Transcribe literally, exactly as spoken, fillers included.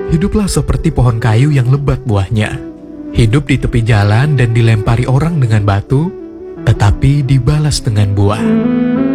hiduplah seperti pohon kayu yang lebat buahnya. Hidup di tepi jalan dan dilempari orang dengan batu, tetapi dibalas dengan buah.